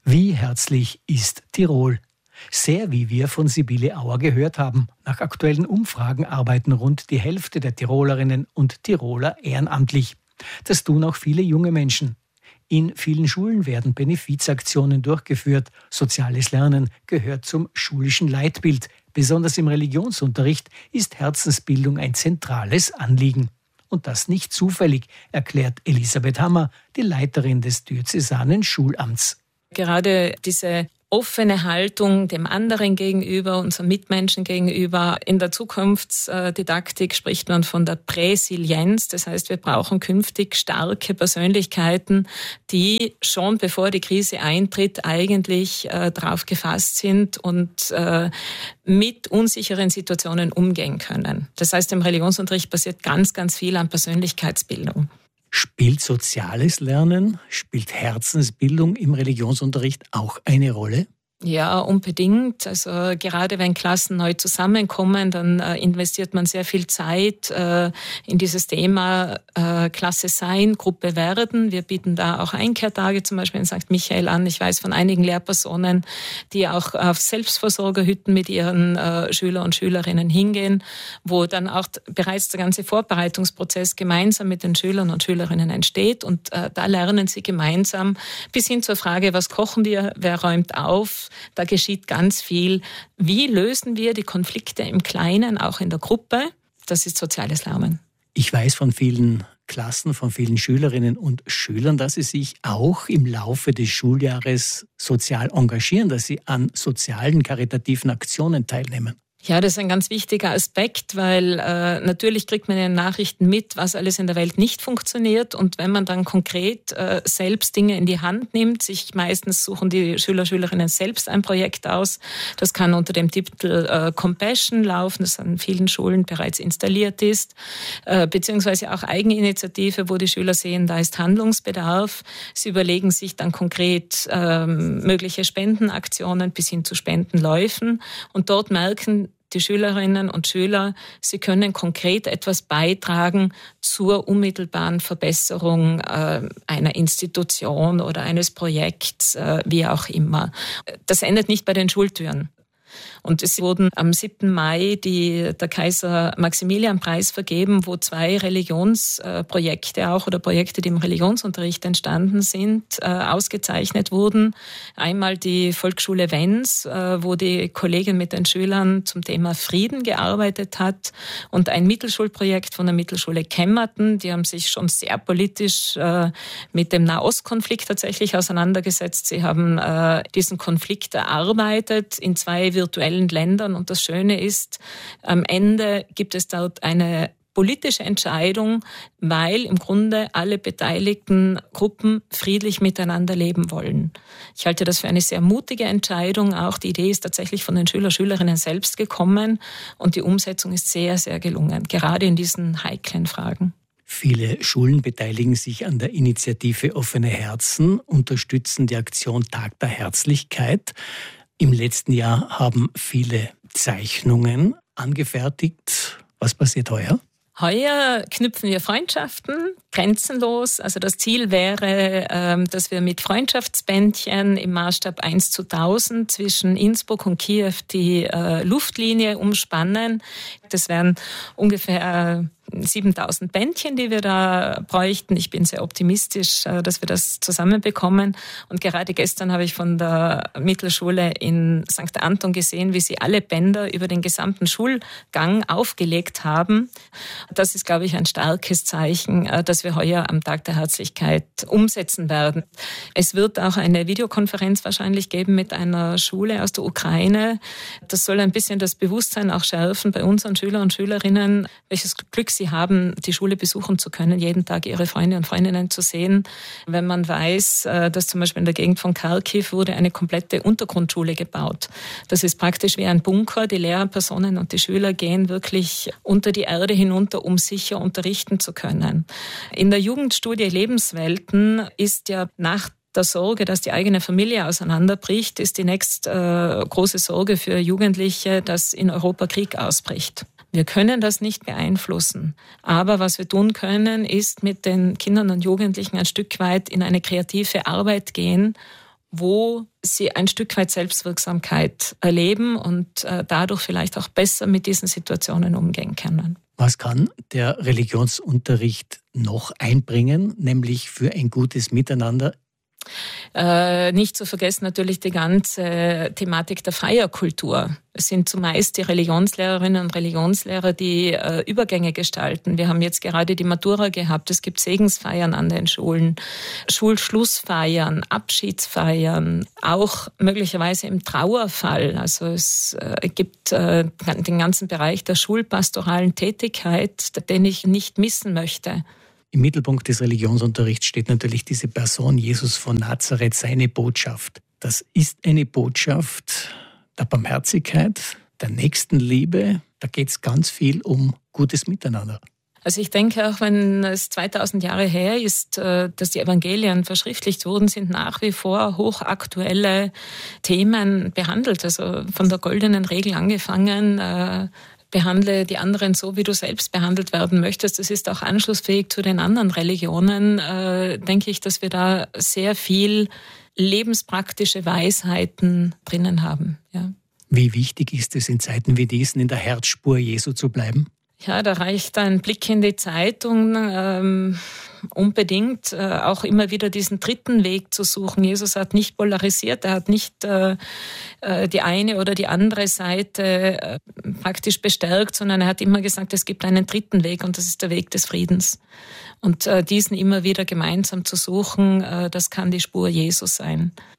Wie herzlich ist Tirol? Sehr, wie wir von Sibylle Auer gehört haben. Nach aktuellen Umfragen arbeiten rund die Hälfte der Tirolerinnen und Tiroler ehrenamtlich. Das tun auch viele junge Menschen. In vielen Schulen werden Benefizaktionen durchgeführt. Soziales Lernen gehört zum schulischen Leitbild. Besonders im Religionsunterricht ist Herzensbildung ein zentrales Anliegen. Und das nicht zufällig, erklärt Elisabeth Hammer, die Leiterin des diözesanen Schulamts. Gerade diese offene Haltung dem anderen gegenüber, unseren Mitmenschen gegenüber. In der Zukunftsdidaktik spricht man von der Präsilienz. Das heißt, wir brauchen künftig starke Persönlichkeiten, die schon bevor die Krise eintritt, eigentlich darauf gefasst sind und mit unsicheren Situationen umgehen können. Das heißt, im Religionsunterricht passiert ganz, ganz viel an Persönlichkeitsbildung. Spielt soziales Lernen, spielt Herzensbildung im Religionsunterricht auch eine Rolle? Ja, unbedingt. Also gerade wenn Klassen neu zusammenkommen, dann investiert man sehr viel Zeit in dieses Thema Klasse sein, Gruppe werden. Wir bieten da auch Einkehrtage zum Beispiel in St. Michael an. Ich weiß von einigen Lehrpersonen, die auch auf Selbstversorgerhütten mit ihren Schüler und Schülerinnen hingehen, wo dann auch bereits der ganze Vorbereitungsprozess gemeinsam mit den Schülern und Schülerinnen entsteht. Und da lernen sie gemeinsam bis hin zur Frage, was kochen wir, wer räumt auf. Da geschieht ganz viel. Wie lösen wir die Konflikte im Kleinen, auch in der Gruppe? Das ist soziales Lernen. Ich weiß von vielen Klassen, von vielen Schülerinnen und Schülern, dass sie sich auch im Laufe des Schuljahres sozial engagieren, dass sie an sozialen, karitativen Aktionen teilnehmen. Ja, das ist ein ganz wichtiger Aspekt, weil natürlich kriegt man in den Nachrichten mit, was alles in der Welt nicht funktioniert. Und wenn man dann konkret selbst Dinge in die Hand nimmt, meistens suchen die Schüler, Schülerinnen selbst ein Projekt aus. Das kann unter dem Titel Compassion laufen, das an vielen Schulen bereits installiert ist, beziehungsweise auch Eigeninitiative, wo die Schüler sehen, da ist Handlungsbedarf. Sie überlegen sich dann konkret mögliche Spendenaktionen bis hin zu Spendenläufen und dort merken die Schülerinnen und Schüler, sie können konkret etwas beitragen zur unmittelbaren Verbesserung einer Institution oder eines Projekts, wie auch immer. Das endet nicht bei den Schultüren. Und es wurden am 7. Mai der Kaiser-Maximilian-Preis vergeben, wo 2 Religionsprojekte auch oder Projekte, die im Religionsunterricht entstanden sind, ausgezeichnet wurden. Einmal die Volksschule Wenz, wo die Kollegin mit den Schülern zum Thema Frieden gearbeitet hat, und ein Mittelschulprojekt von der Mittelschule Kemmerten. Die haben sich schon sehr politisch mit dem Nahostkonflikt tatsächlich auseinandergesetzt. Sie haben diesen Konflikt erarbeitet in 2 virtuellen Ländern. Und das Schöne ist, am Ende gibt es dort eine politische Entscheidung, weil im Grunde alle beteiligten Gruppen friedlich miteinander leben wollen. Ich halte das für eine sehr mutige Entscheidung. Auch die Idee ist tatsächlich von den Schüler, Schülerinnen selbst gekommen und die Umsetzung ist sehr, sehr gelungen, gerade in diesen heiklen Fragen. Viele Schulen beteiligen sich an der Initiative Offene Herzen, unterstützen die Aktion Tag der Herzlichkeit. Im letzten Jahr haben viele Zeichnungen angefertigt. Was passiert heuer? Heuer knüpfen wir Freundschaften grenzenlos. Also das Ziel wäre, dass wir mit Freundschaftsbändchen im Maßstab 1:1000 zwischen Innsbruck und Kiew die Luftlinie umspannen. Das wären ungefähr 7000 Bändchen, die wir da bräuchten. Ich bin sehr optimistisch, dass wir das zusammenbekommen. Und gerade gestern habe ich von der Mittelschule in St. Anton gesehen, wie sie alle Bänder über den gesamten Schulgang aufgelegt haben. Das ist, glaube ich, ein starkes Zeichen, dass wir heuer am Tag der Herzlichkeit umsetzen werden. Es wird auch eine Videokonferenz wahrscheinlich geben mit einer Schule aus der Ukraine. Das soll ein bisschen das Bewusstsein auch schärfen bei unseren Schülern und Schülerinnen, welches Glück sie haben, die Schule besuchen zu können, jeden Tag ihre Freunde und Freundinnen zu sehen. Wenn man weiß, dass zum Beispiel in der Gegend von Kharkiv wurde eine komplette Untergrundschule gebaut. Das ist praktisch wie ein Bunker. Die Lehrpersonen und die Schüler gehen wirklich unter die Erde hinunter, um sicher unterrichten zu können. In der Jugendstudie Lebenswelten ist ja nach der Sorge, dass die eigene Familie auseinanderbricht, ist die nächste große Sorge für Jugendliche, dass in Europa Krieg ausbricht. Wir können das nicht beeinflussen. Aber was wir tun können, ist mit den Kindern und Jugendlichen ein Stück weit in eine kreative Arbeit gehen wo sie ein Stück weit Selbstwirksamkeit erleben und dadurch vielleicht auch besser mit diesen Situationen umgehen können. Was kann der Religionsunterricht noch einbringen, nämlich für ein gutes Miteinander? Nicht zu vergessen natürlich die ganze Thematik der Feierkultur. Es sind zumeist die Religionslehrerinnen und Religionslehrer, die Übergänge gestalten. Wir haben jetzt gerade die Matura gehabt. Es gibt Segensfeiern an den Schulen, Schulschlussfeiern, Abschiedsfeiern, auch möglicherweise im Trauerfall. Also es gibt den ganzen Bereich der schulpastoralen Tätigkeit, den ich nicht missen möchte. Im Mittelpunkt des Religionsunterrichts steht natürlich diese Person Jesus von Nazareth, seine Botschaft. Das ist eine Botschaft der Barmherzigkeit, der Nächstenliebe. Da geht es ganz viel um gutes Miteinander. Also ich denke, auch wenn es 2000 Jahre her ist, dass die Evangelien verschriftlicht wurden, sind nach wie vor hochaktuelle Themen behandelt. Also von der goldenen Regel angefangen, behandle die anderen so, wie du selbst behandelt werden möchtest. Das ist auch anschlussfähig zu den anderen Religionen. Denke ich, dass wir da sehr viel lebenspraktische Weisheiten drinnen haben. Ja. Wie wichtig ist es in Zeiten wie diesen, in der Herzspur Jesu zu bleiben? Ja, da reicht ein Blick in die Zeitung unbedingt, auch immer wieder diesen dritten Weg zu suchen. Jesus hat nicht polarisiert, er hat nicht die eine oder die andere Seite praktisch bestärkt, sondern er hat immer gesagt, es gibt einen dritten Weg und das ist der Weg des Friedens. Und diesen immer wieder gemeinsam zu suchen, das kann die Spur Jesus sein.